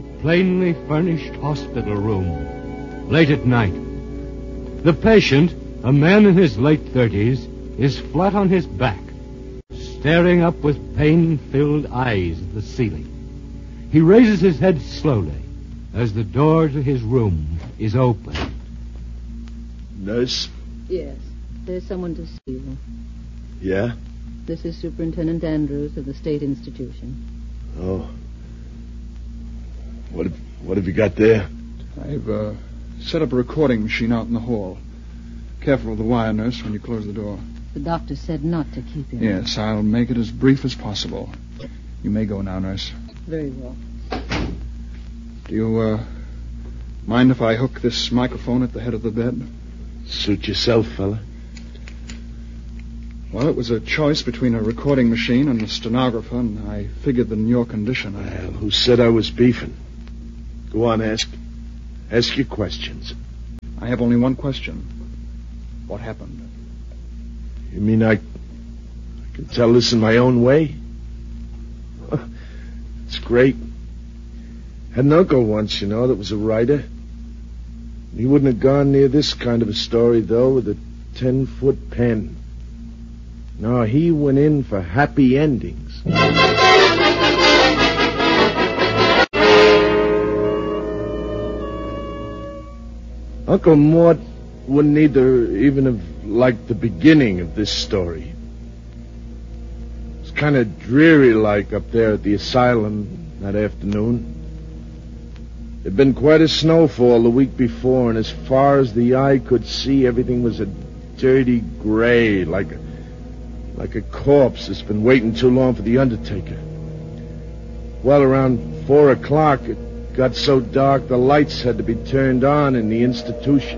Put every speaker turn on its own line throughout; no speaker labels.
plainly furnished hospital room, late at night. The patient, a man in his late 30s, is flat on his back, staring up with pain-filled eyes at the ceiling. He raises his head slowly as the door to his room is opened.
Nurse?
Yes, there's someone to see you.
Yeah?
This is Superintendent Andrews of the State Institution.
Oh. What have you got there?
I've set up a recording machine out in the hall. Careful with the wire, nurse, when you close the door.
The doctor said not to keep him.
Yes, I'll make it as brief as possible. You may go now, nurse.
Very well.
Do you, mind if I hook this microphone at the head of the bed?
Suit yourself, fella.
Well, it was a choice between a recording machine and a stenographer, and I figured that in your condition...
Well, who said I was beefing? Go on, ask your questions.
I have only one question. What happened?
You mean I can tell this in my own way? It's great. Had an uncle once, you know, that was a writer. He wouldn't have gone near this kind of a story, though, with a 10-foot pen. No, he went in for happy endings. Uncle Mort wouldn't even have liked the beginning of this story. It's kind of dreary-like up there at the asylum that afternoon. There'd been quite a snowfall the week before, and as far as the eye could see, everything was a dirty gray, like a corpse that's been waiting too long for the undertaker. Well, around 4 o'clock, it got so dark the lights had to be turned on in the institution.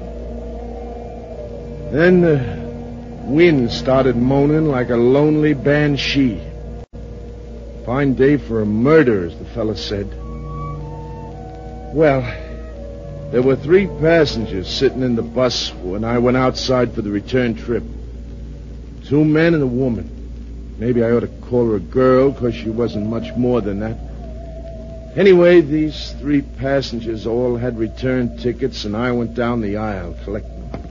Then the wind started moaning like a lonely banshee. Fine day for a murder, as the fella said. Well, there were 3 passengers sitting in the bus when I went outside for the return trip. 2 men and a woman. Maybe I ought to call her a girl, because she wasn't much more than that. Anyway, these 3 passengers all had return tickets, and I went down the aisle collecting them.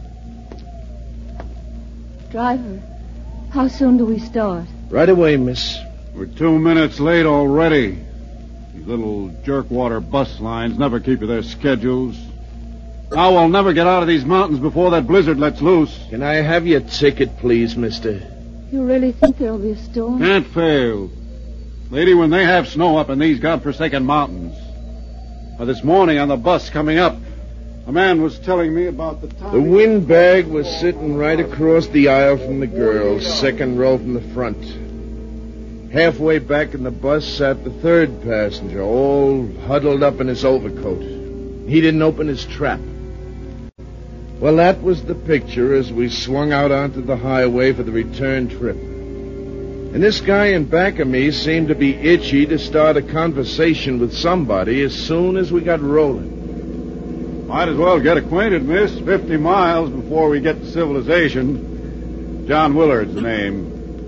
Driver, how soon do we start?
Right away, miss.
We're 2 minutes late already. These little jerkwater bus lines never keep to their schedules. Now we'll never get out of these mountains before that blizzard lets loose.
Can I have your ticket, please, mister?
You really think there'll be a storm?
Can't fail. Lady, when they have snow up in these godforsaken mountains. This morning on the bus coming up, a man was telling me about the time...
The windbag was sitting right across the aisle from the girls, 2nd row from the front. Halfway back in the bus sat the 3rd passenger, all huddled up in his overcoat. He didn't open his trap. Well, that was the picture as we swung out onto the highway for the return trip. And this guy in back of me seemed to be itchy to start a conversation with somebody as soon as we got rolling.
Might as well get acquainted, miss. 50 miles before we get to civilization. John Willard's the name.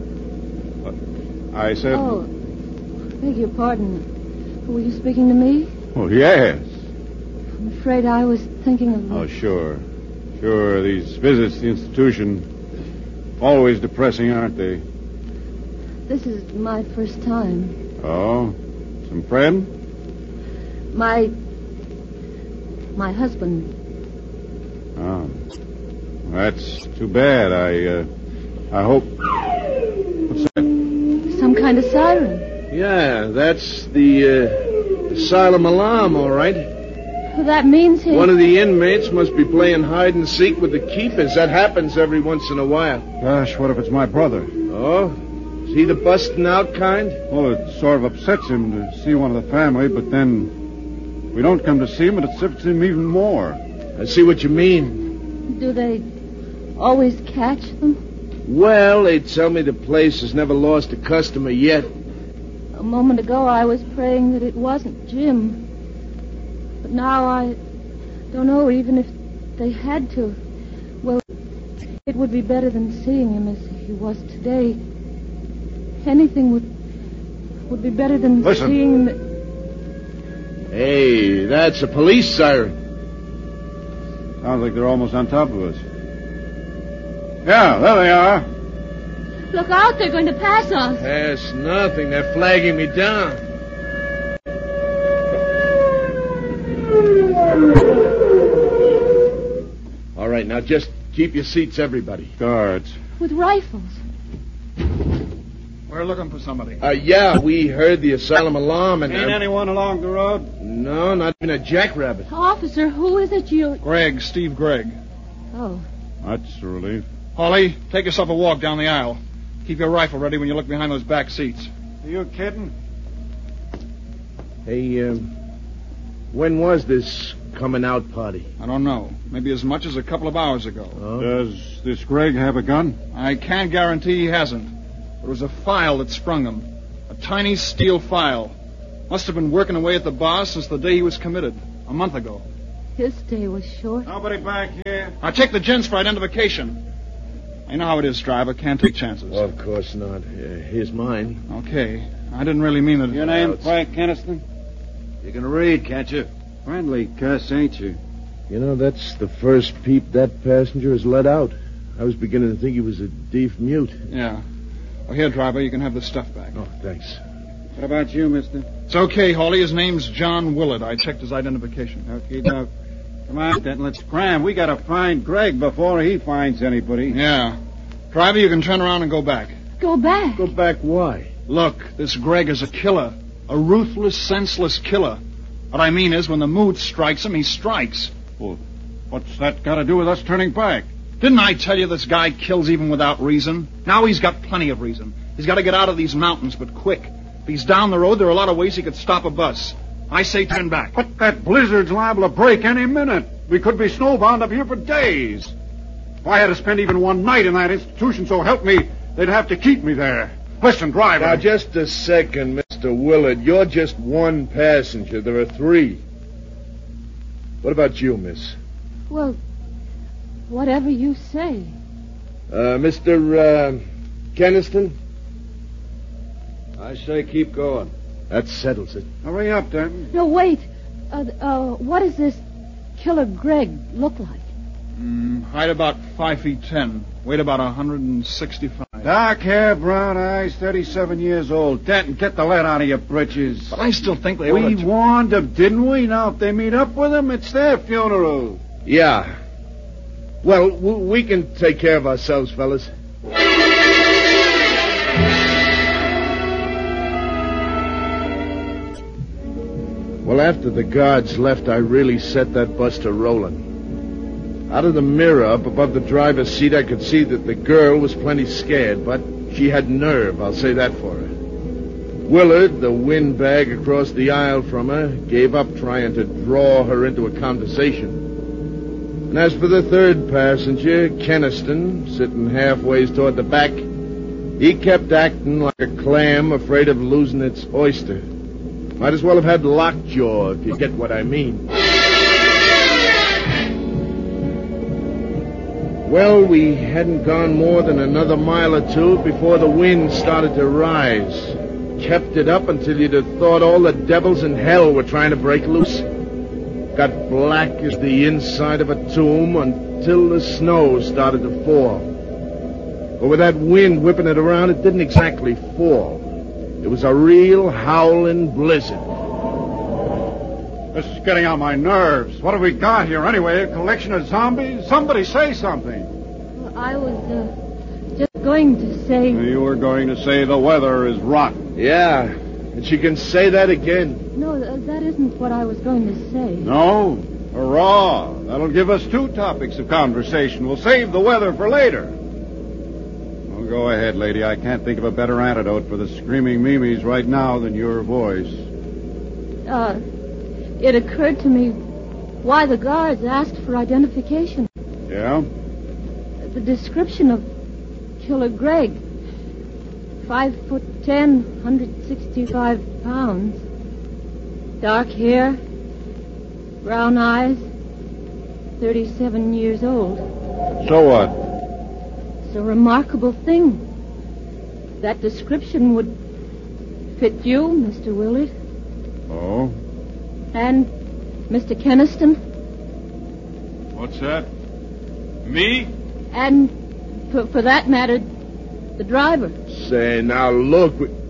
I said...
Oh, beg your pardon. Were you speaking to me?
Oh, yes.
I'm afraid I was thinking of...
Oh, sure. Sure, these visits to the institution, always depressing, aren't they?
This is my first time.
Oh? Some friend?
My husband.
Oh. That's too bad. I hope... What's that?
Some kind of siren.
Yeah, that's the asylum alarm, all right.
Well, that means he...
One of the inmates must be playing hide and seek with the keepers. That happens every once in a while.
Gosh, what if it's my brother?
Oh? Is he the busting out kind?
Well, it sort of upsets him to see one of the family, but then we don't come to see him, and it upsets him even more.
I see what you mean.
Do they always catch them?
Well, they tell me the place has never lost a customer yet.
A moment ago, I was praying that it wasn't Jim. But now I don't know, even if they had to. Well, it would be better than seeing him as he was today. Anything would be better than
Listen.
seeing him.
Hey, that's a police siren.
Sounds like they're almost on top of us. Yeah, there they are.
Look out, they're going to pass us.
That's nothing. They're flagging me down. All right, now just keep your seats, everybody.
Guards.
With rifles.
We're looking for somebody.
Yeah, we heard the asylum alarm and...
Ain't anyone along the road?
No, not even a jackrabbit.
Officer, who is it you...
Gregg, Steve Gregg.
Oh.
That's a relief.
Holly, take yourself a walk down the aisle. Keep your rifle ready when you look behind those back seats.
Are you kidding?
Hey, when was this coming out party?
I don't know. Maybe as much as a couple of hours ago.
Oh.
Does this Gregg have a gun?
I can't guarantee he hasn't. It was a file that sprung him. A tiny steel file. Must have been working away at the bar since the day he was committed. A month ago.
His day was short.
Nobody back here.
I'll check the gents for identification. I know how it is, driver. Can't take chances.
Well, of course not. Here's mine.
Okay. I didn't really mean that.
Your name, Frank Keniston?
You can read, can't you?
Friendly cuss, ain't you?
You know, that's the first peep that passenger has let out. I was beginning to think he was a deaf mute.
Yeah. Oh, here, driver. You can have the stuff back.
Oh, thanks.
What about you, mister?
It's okay, Hawley. His name's John Willard. I checked his identification.
Okay, Doc. Come on, then, let's cram. We gotta find Gregg before he finds anybody.
Yeah. Driver, you can turn around and go back.
Go back.
Go back, why?
Look, this Gregg is a killer. A ruthless, senseless killer. What I mean is, when the mood strikes him, he strikes.
Well, what's that got to do with us turning back?
Didn't I tell you this guy kills even without reason? Now he's got plenty of reason. He's got to get out of these mountains, but quick. If he's down the road, there are a lot of ways he could stop a bus. I say turn back.
But that blizzard's liable to break any minute. We could be snowbound up here for days. If I had to spend even one night in that institution, so help me, they'd have to keep me there. Listen, driver.
Now, just a second, Mr. Willard. You're just one passenger. There are three. What about you, miss?
Well, whatever you say.
Mr. Keniston?
I say keep going.
That settles it.
Hurry up, then.
No, wait. What does this killer Gregg look like?
Height about 5'10", weight about 165.
Dark hair, brown eyes, 37 years old. Denton, get the lead out of your britches.
But I still think they
We
ought to...
warned them, didn't we? Now, if they meet up with him, it's their funeral.
Yeah. Well, we can take care of ourselves, fellas. Well, after the guards left, I really set that bus to rolling. Out of the mirror up above the driver's seat, I could see that the girl was plenty scared, but she had nerve, I'll say that for her. Willard, the windbag across the aisle from her, gave up trying to draw her into a conversation. And as for the third passenger, Keniston, sitting halfway toward the back, he kept acting like a clam afraid of losing its oyster. Might as well have had lockjaw, if you get what I mean. Well, we hadn't gone more than another mile or two before the wind started to rise. Kept it up until you'd have thought all the devils in hell were trying to break loose. Got black as the inside of a tomb until the snow started to fall. But with that wind whipping it around, it didn't exactly fall. It was a real howling blizzard.
This is getting on my nerves. What have we got here anyway? A collection of zombies? Somebody say something.
Well, I was just going to say...
You were going to say the weather is rotten.
Yeah, and she can say that again.
No, that isn't what I was going to say.
No? Hurrah! That'll give us two topics of conversation. We'll save the weather for later. Well, go ahead, lady. I can't think of a better antidote for the screaming Mimis right now than your voice.
It occurred to me why the guards asked for identification.
Yeah?
The description of Killer Gregg. 5'10", 165 pounds. Dark hair, brown eyes, 37 years old.
So what?
It's a remarkable thing. That description would fit you, Mr. Willard.
Oh?
And Mr. Keniston.
What's that? Me?
And, for that matter, the driver.
Say, now look.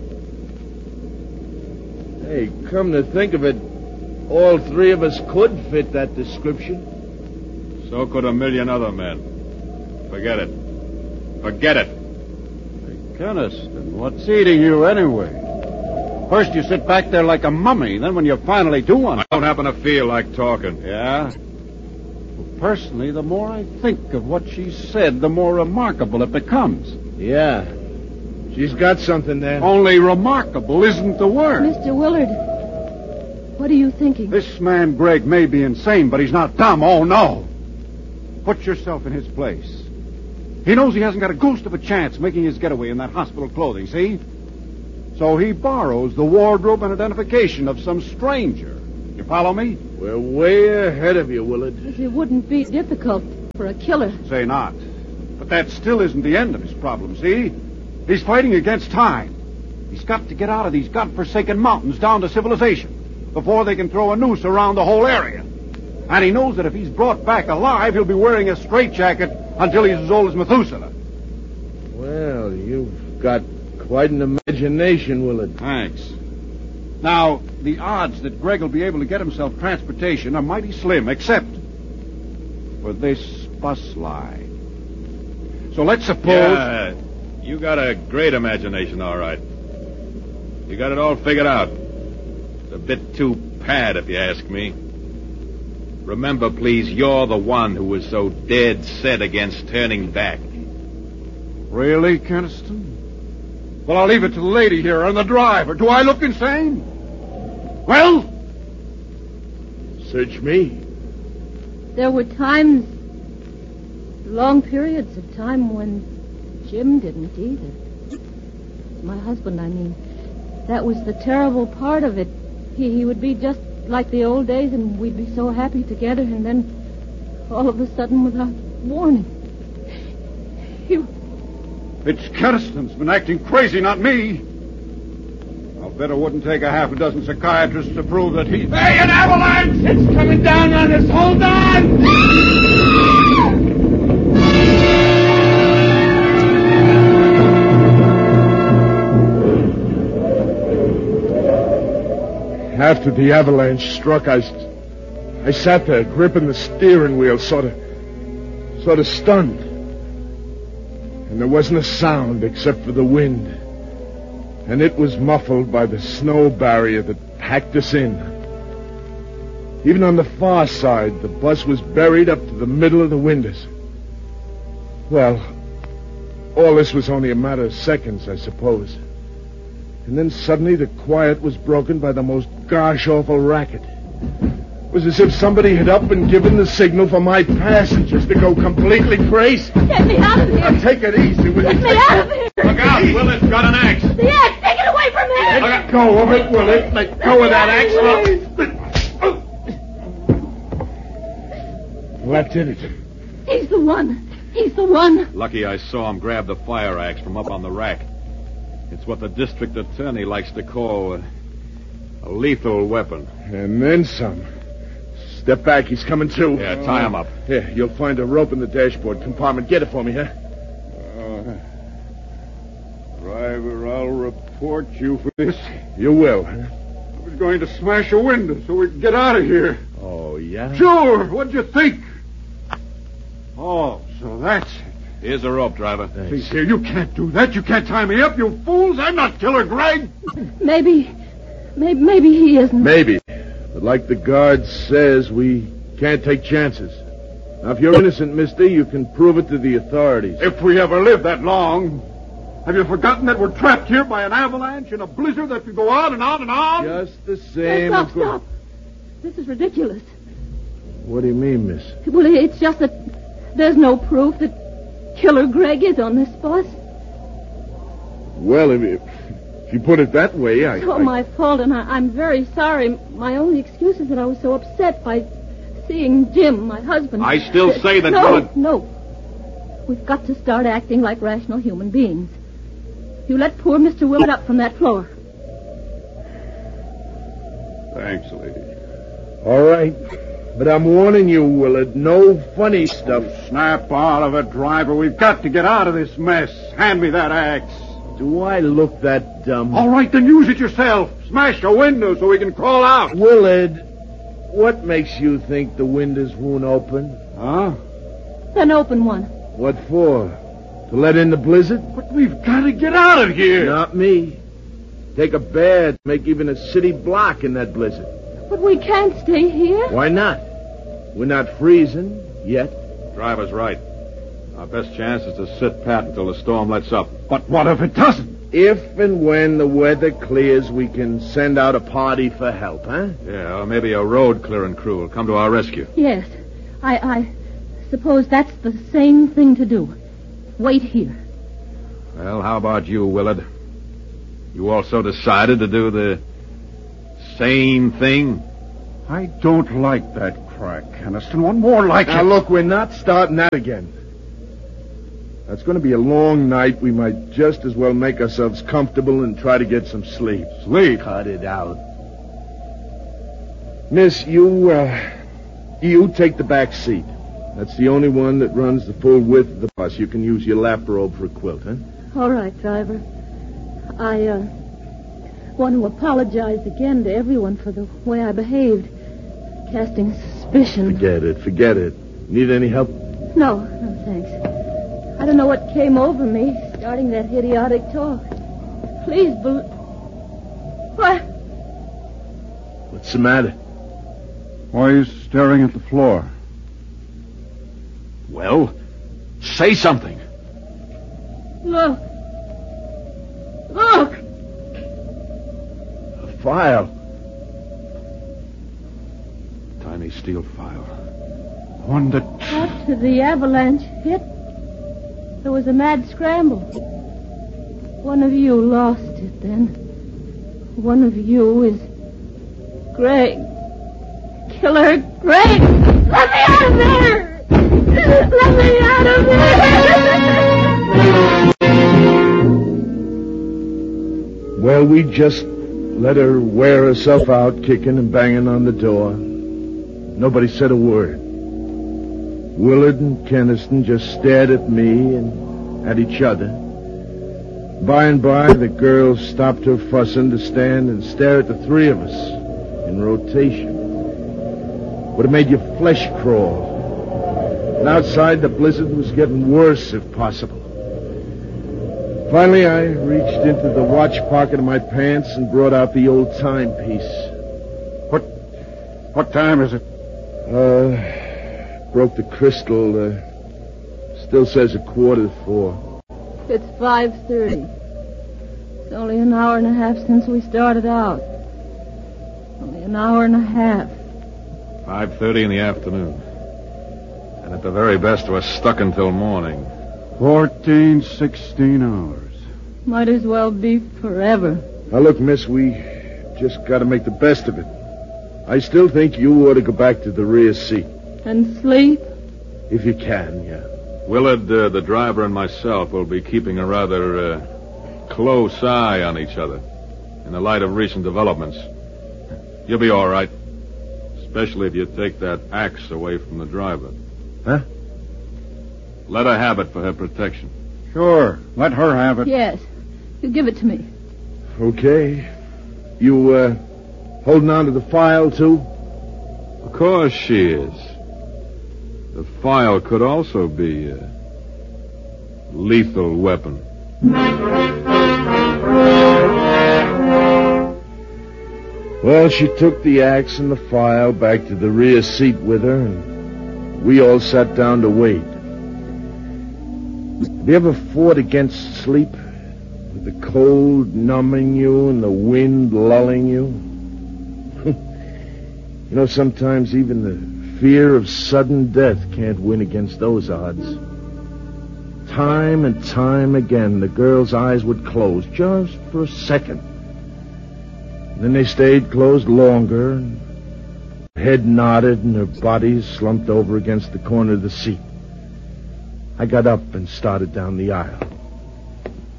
Hey, come to think of it, all three of us could fit that description.
So could a million other men. Forget it. Forget it.
Hey, Keniston, what's eating you anyway? First you sit back there like a mummy, then when you finally do one...
I don't happen to feel like talking.
Yeah? Well, personally, the more I think of what she said, the more remarkable it becomes.
Yeah. She's got something there.
Only remarkable isn't the word.
Mr. Willard, what are you thinking?
This man, Greg, may be insane, but he's not dumb. Oh, no. Put yourself in his place. He knows he hasn't got a ghost of a chance making his getaway in that hospital clothing, see? So he borrows the wardrobe and identification of some stranger. You follow me?
We're way ahead of you, Willard.
It wouldn't be difficult for a killer.
Say not. But that still isn't the end of his problem, see? He's fighting against time. He's got to get out of these godforsaken mountains down to civilization before they can throw a noose around the whole area. And he knows that if he's brought back alive, he'll be wearing a straitjacket until he's as old as Methuselah.
Well, you've got quite an imagination, Willard.
Thanks. Now, the odds that Greg will be able to get himself transportation are mighty slim, except for this bus line. So let's suppose...
Yeah, you got a great imagination, all right. You got it all figured out. It's a bit too pad, if you ask me. Remember, please, you're the one who was so dead set against turning back.
Really, Keniston? Well, I'll leave it to the lady here and the driver. Do I look insane? Well?
Search me.
There were times, long periods of time when Jim didn't either. My husband, I mean. That was the terrible part of it. He would be just like the old days, and we'd be so happy together, and then all of a sudden, without warning,
It's Keniston's been acting crazy, not me. I'll bet it wouldn't take a half a dozen psychiatrists to prove that he...
Hey, an avalanche! It's coming down on us! Hold on!
After the avalanche struck, I sat there gripping the steering wheel, sort of stunned. And there wasn't a sound except for the wind. And it was muffled by the snow barrier that packed us in. Even on the far side, the bus was buried up to the middle of the windows. Well, all this was only a matter of seconds, I suppose. And then suddenly the quiet was broken by the most gosh-awful racket. It was as if somebody had up and given the signal for my passengers to go completely crazy.
Get me out of here!
Now, take it easy, will you?
Get me out of here!
Look out, Willard's got an axe.
The axe! Take it away from me!
Let go of it, Willard. Let go of that axe. That did it.
He's the one. He's the one.
Lucky I saw him grab the fire axe from up on the rack. It's what the district attorney likes to call a lethal weapon.
And then some. Step back, he's coming too.
Yeah, tie him up.
Here, you'll find a rope in the dashboard compartment. Get it for me, huh?
Driver, I'll report you for this.
You will, huh?
I was going to smash a window so we could get out of here.
Oh, yeah?
Sure, what'd you think? Oh, so that's it.
Here's a rope, driver.
See here, you can't do that. You can't tie me up, you fools. I'm not Killer Greg.
Maybe he isn't.
Maybe. But like the guard says, we can't take chances. Now, if you're innocent, mister, you can prove it to the authorities.
If we ever live that long. Have you forgotten that we're trapped here by an avalanche in a blizzard that could go on and on and on?
Just the same.
Stop. This is ridiculous.
What do you mean, miss?
Well, it's just that there's no proof that Killer Greg is on this bus.
Well, if you put it that way,
It's all my fault, and I'm very sorry. My only excuse is that I was so upset by seeing Jim, my husband.
I still say that...
No. We've got to start acting like rational human beings. You let poor Mr. Willard up from that floor.
Thanks, lady.
All right. But I'm warning you, Willard, no funny stuff.
Snap out of it, driver. We've got to get out of this mess. Hand me that axe.
Do I look that dumb?
All right, then use it yourself. Smash a window so we can crawl out.
Willard, what makes you think the windows won't open?
Huh?
Then open one.
What for? To let in the blizzard?
But we've got to get out of here.
Not me. Take a bear, make even a city block in that blizzard.
But we can't stay here.
Why not? We're not freezing yet.
Driver's right. Our best chance is to sit pat until the storm lets up.
But what if it doesn't?
If and when the weather clears, we can send out a party for help, huh?
Yeah, or maybe a road clearing crew will come to our rescue.
Yes. I suppose that's the same thing to do. Wait here.
Well, how about you, Willard? You also decided to do the same thing?
I don't like that crack, Keniston. One more like
Now,
it.
look, we're not starting that again. That's going to be a long night. We might just as well make ourselves comfortable and try to get some sleep.
Sleep?
Cut it out. Miss, you take the back seat. That's the only one that runs the full width of the bus. You can use your lap robe for a quilt, huh?
All right, driver. I want to apologize again to everyone for the way I behaved. Casting suspicion.
Forget it. Need any help?
No, thanks. I don't know what came over me, starting that idiotic talk. Please What?
What's the matter?
Why are you staring at the floor?
Well, say something.
Look.
A file.
Tiny steel file.
One that...
After the avalanche hit, there was a mad scramble. One of you lost it then. One of you is Greg. Killer Greg! Let me out of there! Let me out of there!
Well, we just let her wear herself out, kicking and banging on the door. Nobody said a word. Willard and Keniston just stared at me and at each other. By and by, the girl stopped her fussing to stand and stare at the three of us in rotation. Would have made your flesh crawl. And outside, the blizzard was getting worse, if possible. Finally, I reached into the watch pocket of my pants and brought out the old timepiece.
What time is it?
Broke the crystal. Still says 4:15.
It's 5:30. It's only an hour and a half since we started out. Only an hour and a half.
5:30 in the afternoon. And at the very best, we're stuck until morning.
16 hours.
Might as well be forever.
Now, look, miss, we just got to make the best of it. I still think you ought to go back to the rear seat.
And sleep?
If you can, yeah.
Willard, the driver, and myself will be keeping a rather close eye on each other in the light of recent developments. You'll be all right, especially if you take that axe away from the driver.
Huh?
Let her have it for her protection.
Sure. Let her have it.
Yes. You give it to me.
Okay. You, holding on to the file, too?
Of course she is. The file could also be a lethal weapon.
Well, she took the axe and the file back to the rear seat with her, and we all sat down to wait. Have you ever fought against sleep? With the cold numbing you and the wind lulling you? You know, sometimes even the fear of sudden death can't win against those odds. Time and time again, the girl's eyes would close just for a second. And then they stayed closed longer, and her head nodded and her body slumped over against the corner of the seat. I got up and started down the aisle.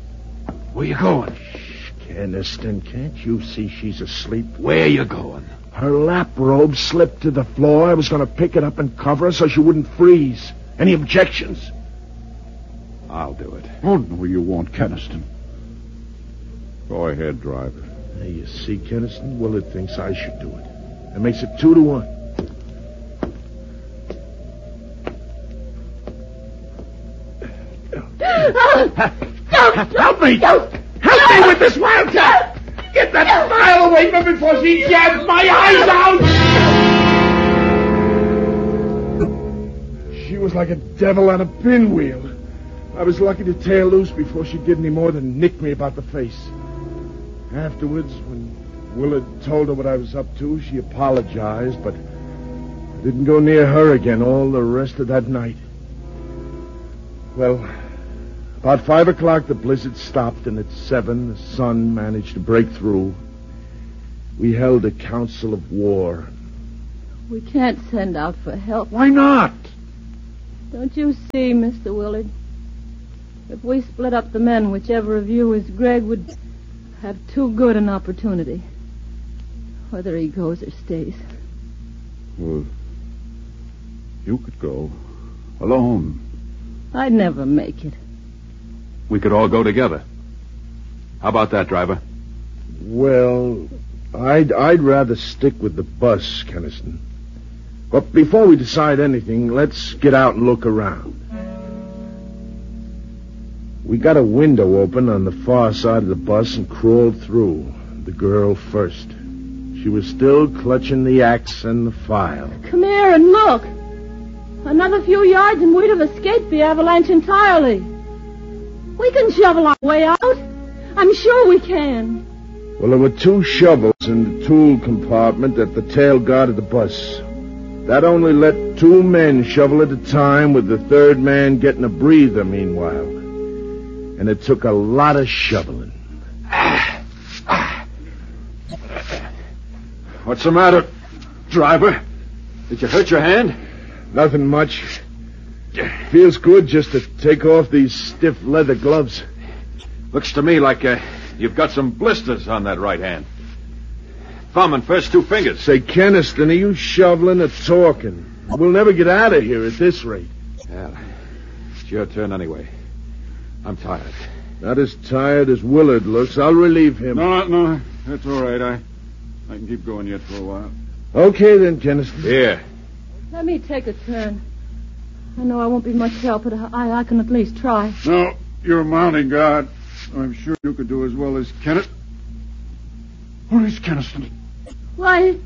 Where you going?
Shh, Keniston, can't you see she's asleep?
Where you going?
Her lap robe slipped to the floor. I was going to pick it up and cover her so she wouldn't freeze. Any objections?
I'll do it. Oh, no, you won't, Keniston. Go ahead, driver.
Hey, you see, Keniston, Willard thinks I should do it. That makes it 2-1. Help me! Help me with this wildcat! Get that smile away from me before she jabs my eyes out! She was like a devil on a pinwheel. I was lucky to tear loose before she did any more than nick me about the face. Afterwards, when Willard told her what I was up to, she apologized, but I didn't go near her again all the rest of that night. Well, about 5 o'clock, the blizzard stopped, and at 7, the sun managed to break through. We held a council of war.
We can't send out for help.
Why not?
Don't you see, Mr. Willard? If we split up the men, whichever of you is Greg would have too good an opportunity. Whether he goes or stays.
Well, you could go. Alone.
I'd never make it.
We could all go together. How about that, driver?
Well, I'd rather stick with the bus, Keniston. But before we decide anything, let's get out and look around. We got a window open on the far side of the bus and crawled through. The girl first. She was still clutching the axe and the file.
Come here and look. Another few yards and we'd have escaped the avalanche entirely. We can shovel our way out. I'm sure we can.
Well, there were 2 shovels in the tool compartment at the tail guard of the bus. That only let 2 men shovel at a time, with the 3rd man getting a breather meanwhile. And it took a lot of shoveling.
What's the matter, driver? Did you hurt your hand?
Nothing much. Feels good just to take off these stiff leather gloves.
Looks to me like you've got some blisters on that right hand. Thumb and first 2 fingers.
Say, Keniston, are you shoveling or talking? We'll never get out of here at this rate.
Well, it's your turn anyway. I'm tired.
Not as tired as Willard looks. I'll relieve him.
No, that's all right. I can keep going yet for a while.
Okay, then, Keniston.
Here.
Let me take a turn. I know I won't be much help, but I can at least try.
No, you're a mounting guard. I'm sure you could do as well as Kenneth. Where's Keniston?
Why...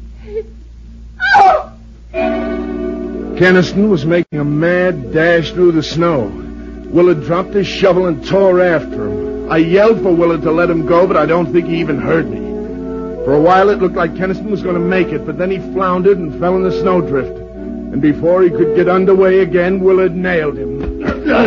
Keniston was making a mad dash through the snow. Willard dropped his shovel and tore after him. I yelled for Willard to let him go, but I don't think he even heard me. For a while, it looked like Keniston was going to make it, but then he floundered and fell in the snowdrift. And before he could get underway again, Willard nailed him.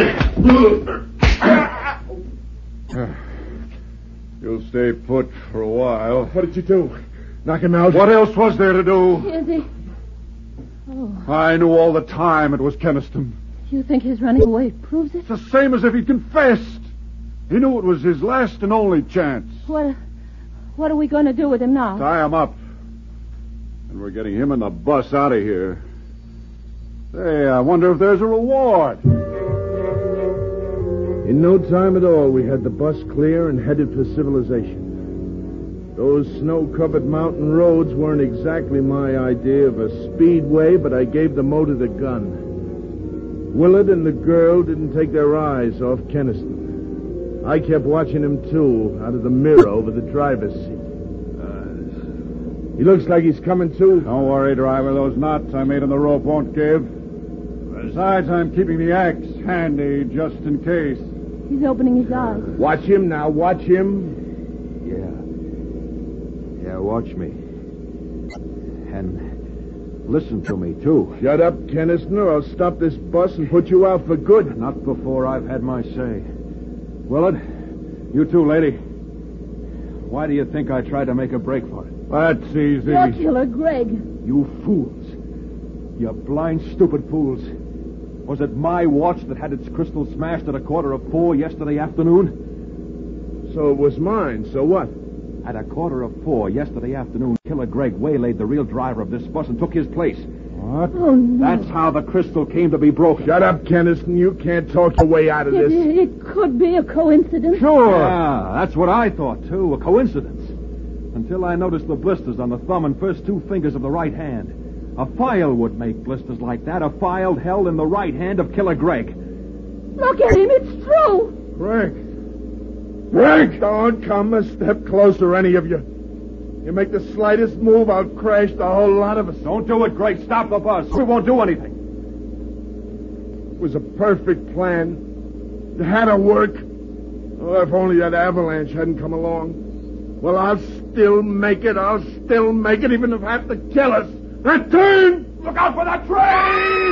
You'll stay put for a while.
What did you do? Knock him out?
What else was there to do?
Is he... Oh,
I knew all the time it was Keniston.
you think his running away proves it?
It's the same as if he confessed. He knew it was his last and only chance.
What are we going to do with him now?
Tie him up. And we're getting him and the bus out of here. Say, I wonder if there's a reward.
In no time at all, we had the bus clear and headed for civilization. Those snow-covered mountain roads weren't exactly my idea of a speedway, but I gave the motor the gun. Willard and the girl didn't take their eyes off Keniston. I kept watching him, too, out of the mirror over the driver's seat. He looks like he's coming to.
Don't worry, driver. Those knots I made in the rope won't give. Besides, I'm keeping the axe handy just in case.
He's opening his eyes.
Watch him now. Watch him.
Yeah, watch me. And listen to me, too.
Shut up, Keniston, or I'll stop this bus and put you out for good.
Not before I've had my say. Willard, you too, lady. Why do you think I tried to make a break for it?
That's easy.
Your killer, Greg.
You fools. You blind, stupid fools. Was it my watch that had its crystal smashed at 3:45 yesterday afternoon?
So it was mine. So what?
At 4:15 yesterday afternoon, Killer Greg waylaid the real driver of this bus and took his place.
What?
Oh, no.
That's how the crystal came to be broken.
Shut up, Kennison. You can't talk your way out of this.
It could be a coincidence.
Sure.
Yeah, that's what I thought, too. A coincidence. Until I noticed the blisters on the thumb and first 2 fingers of the right hand. A file would make blisters like that. A file held in the right hand of Killer Greg.
Look at him. It's true.
Greg. Greg! Don't come a step closer, any of you. You make the slightest move, I'll crash the whole lot of us.
Don't do it, Greg. Stop the bus. We won't do anything.
It was a perfect plan. It had to work. Oh, if only that avalanche hadn't come along. Well, I'll still make it. I'll still make it, even if I have to kill us. Return! Look out for that train!